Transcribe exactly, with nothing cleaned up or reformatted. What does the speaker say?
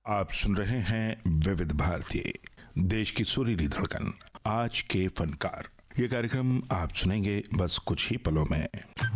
आप सुन रहे हैं विविध भारती, देश की सुरीली धड़कन, आज के फनकार। ये कार्यक्रम आप सुनेंगे बस कुछ ही पलों में।